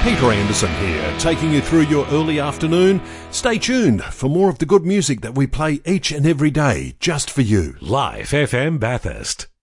Peter Anderson here, taking you through your early afternoon. Stay tuned for more of the good music that we play each and every day, just for you. Live FM Bathurst.